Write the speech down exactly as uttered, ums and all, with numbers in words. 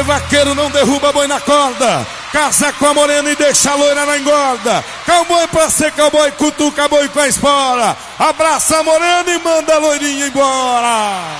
Porque vaqueiro não derruba boi na corda. Casa com a morena e deixa a loira na engorda. Cowboy pra ser cowboy, cutuca boi com a espora. Abraça a morena e manda a loirinha embora.